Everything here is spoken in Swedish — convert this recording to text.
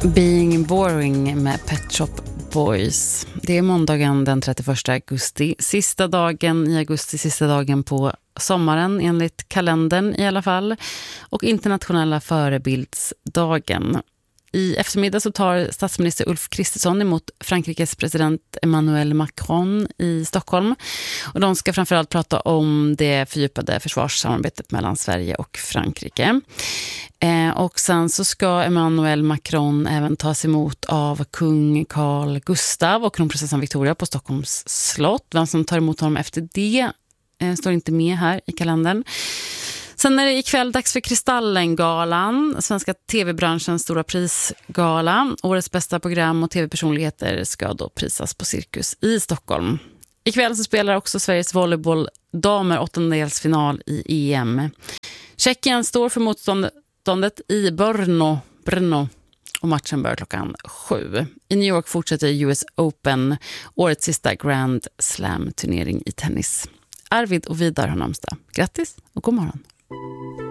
Being Boring med Pet Shop Boys. Det är måndagen den 31 augusti. Sista dagen i augusti, sista dagen på sommaren enligt kalendern i alla fall. Och internationella förebildsdagen. I eftermiddag så tar statsminister Ulf Kristersson emot Frankrikes president Emmanuel Macron i Stockholm. Och de ska framförallt prata om det fördjupade försvarssamarbetet mellan Sverige och Frankrike. Och sen så ska Emmanuel Macron även tas emot av kung Carl Gustav och kronprinsessan Victoria på Stockholms slott. Vem som tar emot honom efter det står inte med här i kalendern. Sen är det ikväll dags för Kristallengalan, svenska tv-branschens stora prisgala. Årets bästa program och tv-personligheter ska då prisas på Cirkus i Stockholm. Ikväll så spelar också Sveriges volleybolldamer åttondelsfinal i EM. Tjeckien står för motståndet i Brno och matchen börjar 7:00. I New York fortsätter US Open, årets sista Grand Slam-turnering i tennis. Arvid och Vidar har namnsdag. Grattis och god morgon.